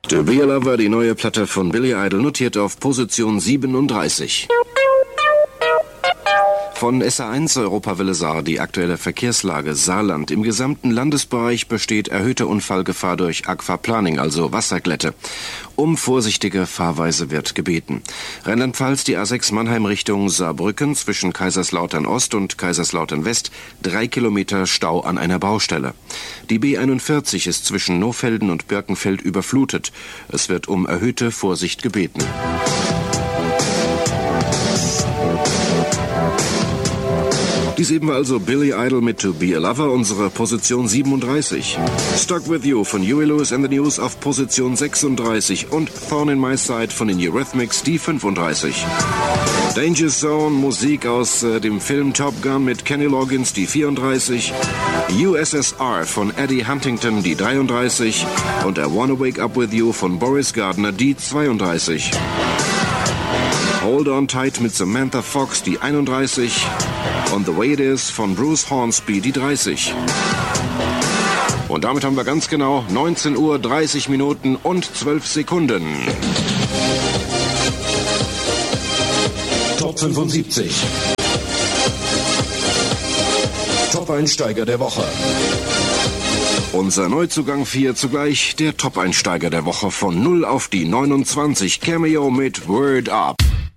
To Be a Lover, die neue Platte von Billy Idol, notiert auf Position 37. Von SA1 Europawelle Saar die aktuelle Verkehrslage Saarland. Im gesamten Landesbereich besteht erhöhte Unfallgefahr durch Aquaplaning, also Wasserglätte. Um vorsichtige Fahrweise wird gebeten. Rheinland-Pfalz, die A6 Mannheim Richtung Saarbrücken zwischen Kaiserslautern Ost und Kaiserslautern West, 3 Kilometer Stau an einer Baustelle. Die B41 ist zwischen Nohfelden und Birkenfeld überflutet. Es wird um erhöhte Vorsicht gebeten. Dies eben war also Billy Idol mit To Be a Lover, unsere Position 37. Stuck With You von Huey Lewis and the News auf Position 36 und Thorn in My Side von den Eurythmics, die 35. Danger Zone, Musik aus dem Film Top Gun mit Kenny Loggins, die 34. USSR von Eddie Huntington, die 33. Und I Wanna Wake Up With You von Boris Gardner, die 32. Hold On Tight mit Samantha Fox, die 31. Und The Way It Is von Bruce Hornsby, die 30. Und damit haben wir ganz genau 19 Uhr, 30 Minuten und 12 Sekunden. Top 75. Top-Einsteiger der Woche. Unser Neuzugang 4 zugleich der Top-Einsteiger der Woche von 0 auf die 29. Cameo mit Word Up.